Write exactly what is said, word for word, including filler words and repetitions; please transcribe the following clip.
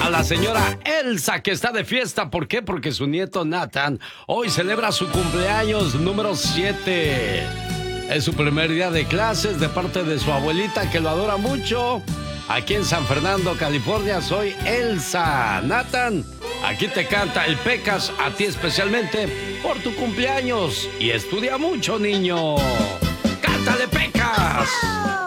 a la señora Elsa, que está de fiesta. ¿Por qué? Porque su nieto Nathan hoy celebra su cumpleaños número siete. Es su primer día de clases de parte de su abuelita, que lo adora mucho. Aquí en San Fernando, California, soy Elsa. Nathan, aquí te canta el Pecas, a ti especialmente por tu cumpleaños. Y estudia mucho, niño. ¡Cántale, Pecas!